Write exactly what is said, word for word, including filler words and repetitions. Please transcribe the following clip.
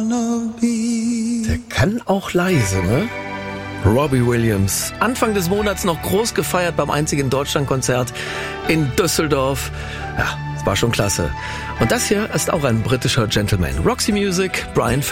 wanna be. Der kann auch leise, ne? Robbie Williams. Anfang des Monats noch groß gefeiert beim einzigen Deutschlandkonzert in Düsseldorf. Ja, das war schon klasse. Und das hier ist auch ein britischer Gentleman. Roxy Music, Brian